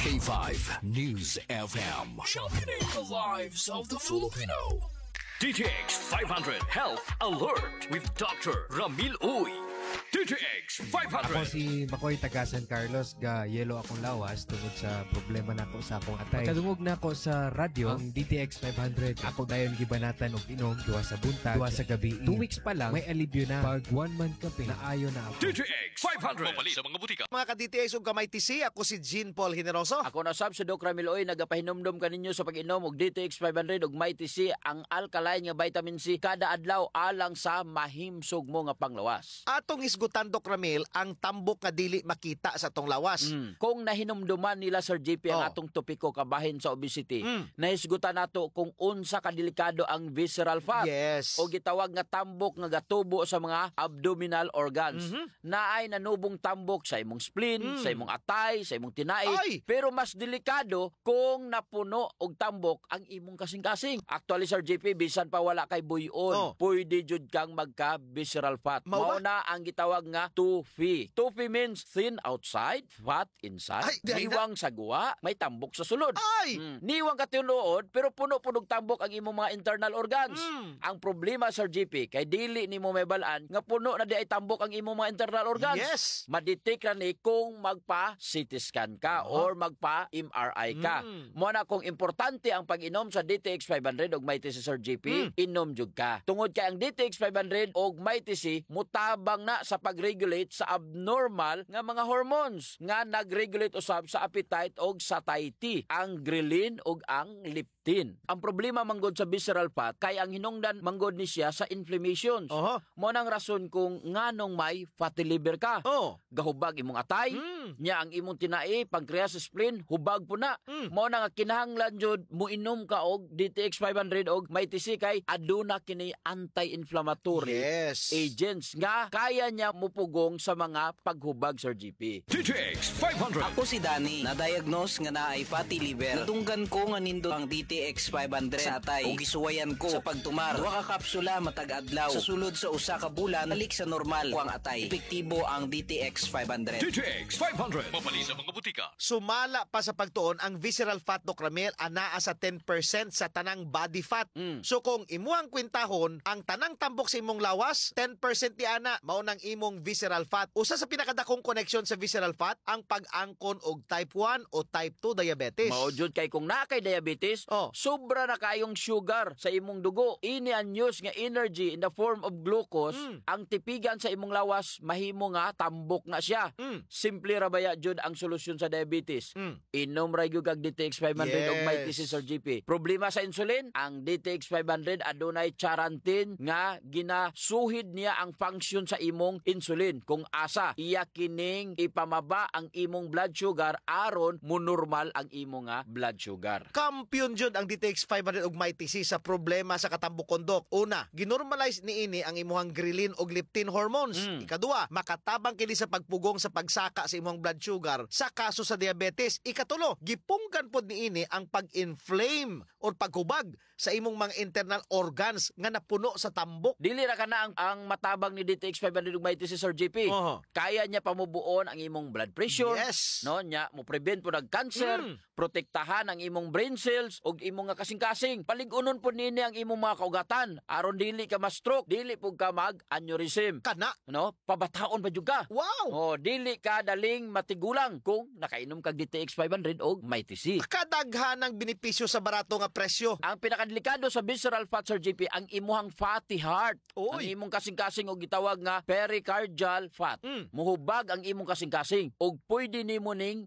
K5 News FM. Championing the lives of the Filipino. DTX 500 Health Alert with Dr. Ramil Uy. DTX 500. Ako si Makoy taga San Carlos, ga yelo akong lawas tungod sa problema nako sa akong atay. Kadungog na ako sa radyo ang DTX 500. Ako dayon gibanatan og inom duwa sa buntag, duwa sa gabi. 2 weeks pa lang may alibyo na. Pag 1 month kape na ayo na ako. DTX 500. Mabali sa mga butika. Mga ka-DTX ug kamay TC, ako si Jean Paul Generoso. Ako na sab si Doc Ramil Uy, nagapahinomdom kaninyo sa pag-inom og DTX 500 ug Mighty C, ang alkaline nga vitamin C kada adlaw alang sa mahimsog mo nga panglawas. Atong isgutan, Doc Ramil, ang tambok nga dili makita sa tong lawas. Kung nahinumduman nila Sir JP ang atong topiko kabahin sa obesity, nahisgutan nato kung unsa kadelikado ang visceral fat. Yes. O gitawag nga tambok nga gatubo sa mga abdominal organs. Naay nanubong tambok sa imong spleen, sa imong atay, sa imong tinai. Ay! Pero mas delikado kung napuno og tambok ang imong kasing-kasing. Actually, Sir JP, bisan pa wala kay buyon, pwede jud kang magka-visceral fat. Mao na ang gitawag nga TUFI. TUFI means thin outside, fat inside. Ay, Niwang sa guwa, may tambok sa sulod. Ay! Niwang ka tinuod, pero puno-punog tambok ang imong mga internal organs. Ang problema, Sir JP, kay dili nimo may balaan nga puno na di ay tambok ang imong mga internal organs. Yes. Madetect na ni kung magpa-CT scan ka or magpa-MRI ka. Mo na kung importante ang pag-inom sa DTX 500 og Mighty C, Sir JP, inom jud ka. Tungod kay ang DTX 500 og Mighty C mutabang na sa pag-regulate sa abnormal nga mga hormones nga nag-regulate usab sa appetite og satiety, ang ghrelin og ang leptin. Ang problema manggod sa visceral fat kay ang hinungdan manggod ni siya sa inflammations. Mo nang rason kung nganong may fatty liver ka. Gahubag imong atay, nya ang imong tinai, pancreas, spleen, hubag po na. Mo na nga kinahanglan jud muinom ka og DTX 500 og Mighty C kay aduna kini anti-inflammatory agents nga kaya niya mupugong sa mga paghubag, Sir GP. DTX 500. Ako si Danny, na-diagnose nga naay fatty liver. Natunggan ko nga nindo ang DTX 500 sa atay o gisuwayan ko sa pagtumar. Duha ka kapsula matag adlaw. Sa sulod sa usa ka bulan, balik sa normal ko ang atay. Epektibo ang DTX 500. DTX 500. Mabali sa mga butika. Sumala pa sa pagtuon ang visceral fat, Doc Ramil, anaa sa 10% sa tanang body fat. So kung imuang kwintahon, ang tanang tambok sa imong lawas, 10% di ana mao nang imong visceral fat. Usa sa pinakadakong connection sa visceral fat ang pag-angkon og type 1 o type 2 diabetes. Mao jud kay kung naa kay diabetes, sobra na kayong sugar sa imong dugo. Ini ang news nga energy in the form of glucose, ang tipigan sa imong lawas mahimo nga tambok na siya. Simple ra baya jud ang solusyon sa diabetes. Inom ra gyud kag DTX 500 og Mighty C, Sir GP. Problema sa insulin, ang DTX 500 adunay charantin nga ginasuhid niya ang function sa imong insulin. Kung asa iya kining ipamaba ang imong blood sugar aron mo normal ang imong nga blood sugar. Kampiyon jud ang DTX 500 og Mighty C sa problema sa katambukon, Doc. Una, ginormalize niini ang imuhang ghrelin og leptin hormones. Ikadua, makatabang kini sa pagpugong sa pagsaka sa imong blood sugar sa kaso sa diabetes. Ikatulo, gipunggan pod niini ang pag-inflame or paghubag sa imong mga internal organs nga napuno sa tambok. Dili ra kana ang matabang ni DTX 500 ug Mighty C, Sir JP. Kaya niya pamubuon ang imong blood pressure. No, nya mo prevent po nag cancer, protektahan ang imong brain cells ug imong nga kasing-kasing. Palig-unon po nini ang imong mga kaugatan aron dili ka ma-stroke, dili pug ka mag-aneurysm. Kana, no, pabataon pa jud ka. Wow! Dili ka daling matigulang kung nakainom kag DTX 500 og Mighty C. Kadaghan ang benepisyo sa barato nga presyo. Ang pinakadelikado sa visceral fat, Sir GP, ang imuhang fatty heart. Oy. Ang imong kasing-kasing og gitawag nga pericardial fat. Muhubag ang imong kasing-kasing og pwede nimo ning